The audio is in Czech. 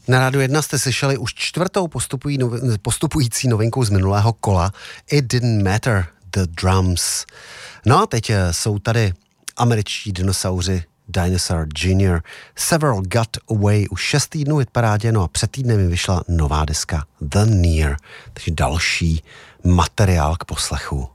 Na Rádiu 1 jste slyšeli už čtvrtou postupující novinku z minulého kola It Didn't Matter, The Drums. No a teď jsou tady američtí dinosauři Dinosaur Jr. Several Got Away už 6 týdnů v hitparádě, no a před týdnem mi vyšla nová deska The Near, takže další materiál k poslechu.